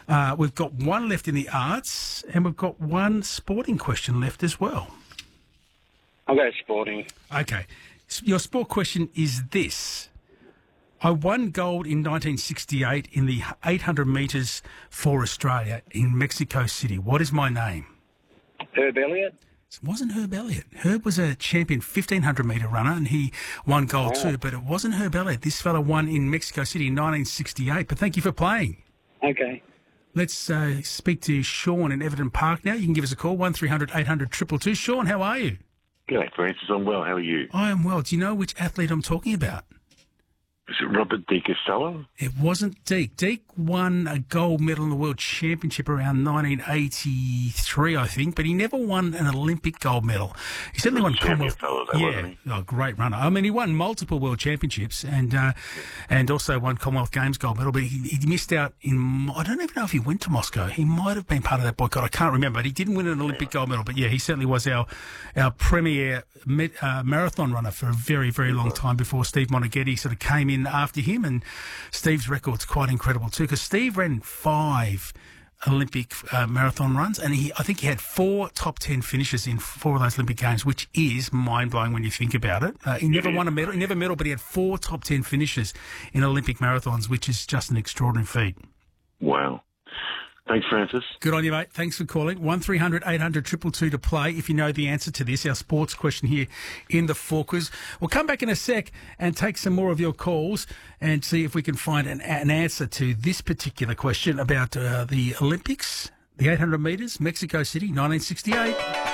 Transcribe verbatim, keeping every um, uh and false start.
Uh, we've got one left in the arts, and we've got one sporting question left as well. I'll go sporting. Okay. Your sport question is this. I won gold in nineteen sixty-eight in the eight hundred metres for Australia in Mexico City. What is my name? Herb Elliott? It wasn't Herb Elliott. Herb was a champion fifteen hundred metre runner, and he won gold Oh. too, but it wasn't Herb Elliott. This fella won in Mexico City in nineteen sixty-eight, but thank you for playing. Okay. Let's uh, speak to Sean in Everton Park now. You can give us a call, one three hundred eight hundred two two two. Sean, how are you? G'day, Francis. I'm well. How are you? I am well. Do you know which athlete I'm talking about? Is it Robert De Costello? It wasn't Deke. Deke won a gold medal in the World Championship around nineteen eighty-three, I think, but he never won an Olympic gold medal. He certainly won champion Commonwealth. fellow, though, Yeah, wasn't he? oh, great runner. I mean, he won multiple World Championships and uh, and also won Commonwealth Games gold medal, but he, he missed out in. I don't even know if he went to Moscow. He might have been part of that boycott. I can't remember. But he didn't win an Olympic gold medal, but yeah, he certainly was our our premier med, uh, marathon runner for a very very long time before Steve Monaghetti sort of came in after him. And Steve's record's quite incredible too, because Steve ran five Olympic uh, marathon runs, and he I think he had four top ten finishes in four of those Olympic Games, which is mind blowing when you think about it. Uh, he never won a medal, he never medal, but he had four top ten finishes in Olympic marathons, which is just an extraordinary feat. Wow. Thanks, Francis. Good on you, mate. Thanks for calling. one three hundred eight hundred two two two to play if you know the answer to this, our sports question here in the Four Quiz. We'll come back in a sec and take some more of your calls and see if we can find an, an answer to this particular question about uh, the Olympics, the eight hundred metres, Mexico City, nineteen sixty-eight.